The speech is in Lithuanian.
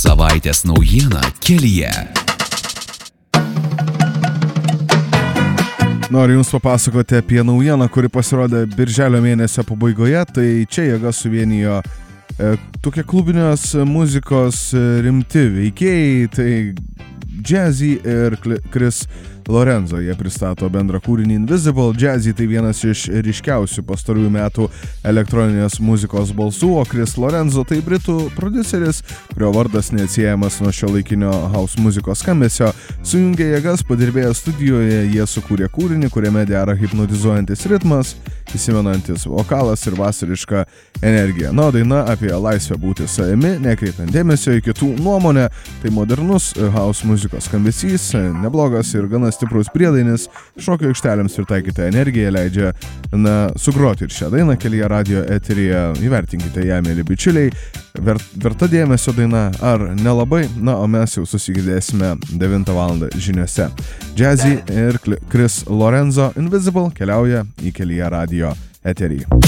Savaitės naujiena kelyje. Noriu Jums papasakoti apie naujieną, kuri pasirodė birželio mėnesio pabaigoje. Tai čia jėgas suvienijo tokie klubinės muzikos rimti veikėjai, tai Jazzy ir Chris Lorenzo. Jie pristato bendrą kūrinį Invisible. Jazzy tai vienas iš ryškiausių pastarųjų metų elektroninės muzikos balsų, o Chris Lorenzo tai britų prodiuseris, kurio vardas neatsiejamas nuo šiuolaikinio house muzikos skambesio. Sujungė jėgas, padirbėję studijoje, jie sukūrė kūrinį, kuriame dera hipnotizuojantis ritmas, įsimenantis vokalas ir vasariška energija. Na, daina apie laisvę būti savimi, nekreipiant dėmesio į kitų nuomonę. Tai modernus house muzikos skambesys, neblogas ir gana stiprus priedainis, šokio aikštelėms pritaikyti energiją leidžia sugroti ir šią dainą kelyje radio eteryje. Įvertinkite ją, mėly bičiuliai. Verta dėmesio daina ar nelabai? Na, o mes jau susigirdėsime 9 val. Žiniose. Jazzy ir Chris Lorenzo Invisible keliauja į kelyje radio eterį.